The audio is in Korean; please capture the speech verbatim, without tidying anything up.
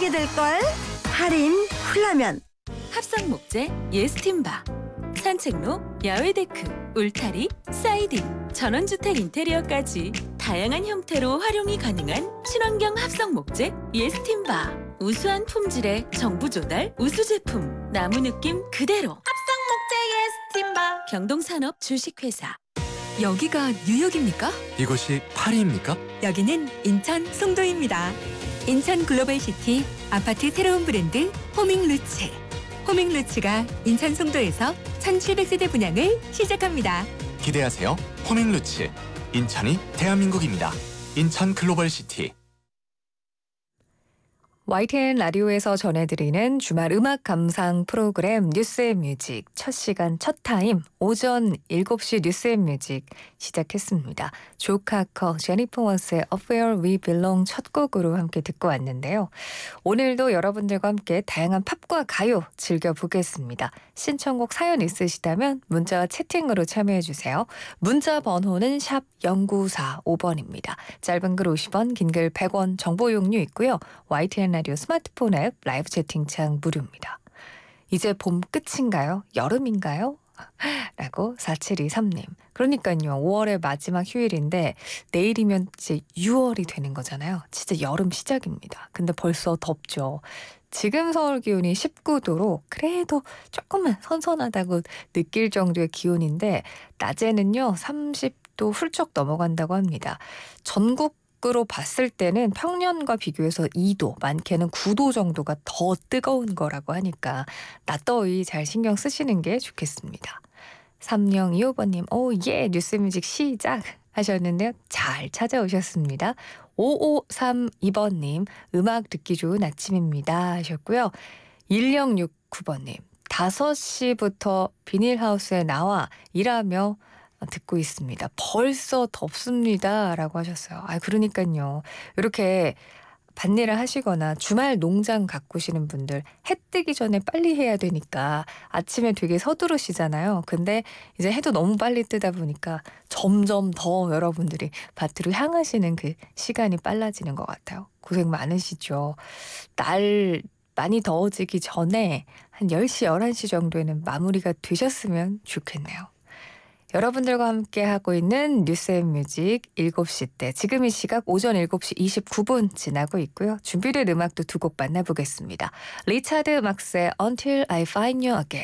알게 될걸? 할인 훌라면. 합성 목재 예스팀바, 산책로, 야외 데크, 울타리, 사이딩, 전원주택 인테리어까지 다양한 형태로 활용이 가능한 친환경 합성 목재 예스팀바. 우수한 품질의 정부 조달 우수 제품, 나무 느낌 그대로. 합성 목재 예스팀바. 경동산업 주식회사. 여기가 뉴욕입니까? 이곳이 파리입니까? 여기는 인천 송도입니다. 인천 글로벌시티 아파트 새로운 브랜드 호밍루츠. 호밍루츠가 인천 송도에서 천칠백 세대 분양을 시작합니다. 기대하세요. 호밍루츠. 인천이 대한민국입니다. 인천 글로벌시티. 와이티엔 라디오에서 전해드리는 주말 음악 감상 프로그램 뉴스앤뮤직 첫 시간 첫 타임 오전 일곱 시 뉴스앤뮤직 시작했습니다. 조 카커, 제니퍼 원스의 Up Where We Belong 첫 곡으로 함께 듣고 왔는데요. 오늘도 여러분들과 함께 다양한 팝과 가요 즐겨보겠습니다. 신청곡 사연 있으시다면 문자와 채팅으로 참여해주세요. 문자 번호는 샵 공구사오 번입니다. 짧은 글 오십 원, 긴 글 백 원 정보 용료 있고요. 와이티엔 라디오 스마트폰 앱 라이브 채팅창 무료입니다. 이제 봄 끝인가요? 여름인가요? 라고 사칠이삼 님. 그러니까요. 오월의 마지막 휴일인데 내일이면 이제 유월이 되는 거잖아요. 진짜 여름 시작입니다. 근데 벌써 덥죠. 지금 서울 기온이 십구 도로 그래도 조금만 선선하다고 느낄 정도의 기온인데 낮에는요 삼십 도 훌쩍 넘어간다고 합니다. 전국으로 봤을 때는 평년과 비교해서 이 도, 많게는 구 도 정도가 더 뜨거운 거라고 하니까 낮더위 잘 신경 쓰시는 게 좋겠습니다. 삼영이오 번님, 오 예 뉴스뮤직 시작 하셨는데요. 잘 찾아오셨습니다. 오오삼이 번님, 음악 듣기 좋은 아침입니다 하셨고요. 일영육구 번님, 다섯 시부터 비닐하우스에 나와 일하며 듣고 있습니다. 벌써 덥습니다 라고 하셨어요. 아, 그러니까요. 이렇게 밭일을 하시거나 주말 농장 가꾸시는 분들 해 뜨기 전에 빨리 해야 되니까 아침에 되게 서두르시잖아요. 근데 이제 해도 너무 빨리 뜨다 보니까 점점 더 여러분들이 밭으로 향하시는 그 시간이 빨라지는 것 같아요. 고생 많으시죠. 날 많이 더워지기 전에 한 열 시, 열한 시 정도에는 마무리가 되셨으면 좋겠네요. 여러분들과 함께하고 있는 뉴스앤뮤직 일곱 시 때 지금 이 시각 오전 일곱 시 이십구 분 지나고 있고요. 준비된 음악도 두 곡 만나보겠습니다. 리차드 막스의 Until I Find You Again.